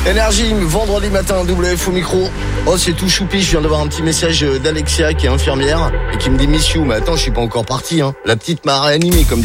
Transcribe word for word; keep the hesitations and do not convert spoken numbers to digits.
Énergie, vendredi matin, W F au micro. Oh, c'est tout choupi, je viens d'avoir un petit message d'Alexia qui est infirmière et qui me dit Miss You, mais attends, je suis pas encore parti, hein. La petite m'a réanimé comme